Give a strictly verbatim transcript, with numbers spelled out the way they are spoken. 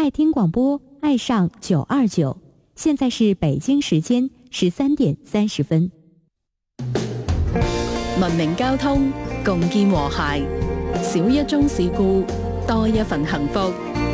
爱听广播，爱上九二九。现在是北京时间十三点三十分。 文明交通，共建和諧，少一宗事故，多一份幸福。